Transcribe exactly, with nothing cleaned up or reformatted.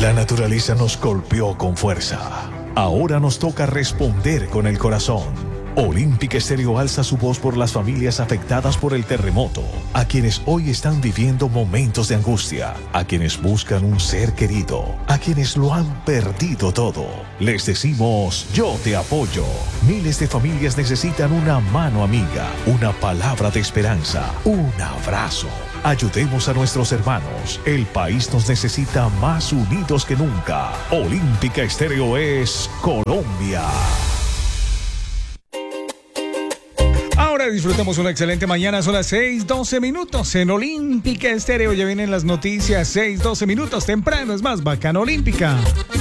La naturaleza nos golpeó con fuerza. Ahora nos toca responder con el corazón. Olímpica Estéreo alza su voz por las familias afectadas por el terremoto, a quienes hoy están viviendo momentos de angustia, a quienes buscan un ser querido, a quienes lo han perdido todo. Les decimos, yo te apoyo. Miles de familias necesitan una mano amiga, una palabra de esperanza, un abrazo. Ayudemos a nuestros hermanos. El país nos necesita más unidos que nunca. Olímpica Estéreo es Colombia. Ahora disfrutemos una excelente mañana. Son las seis doce minutos en Olímpica Estéreo. Ya vienen las noticias. seis doce minutos temprano. Es más bacana Olímpica.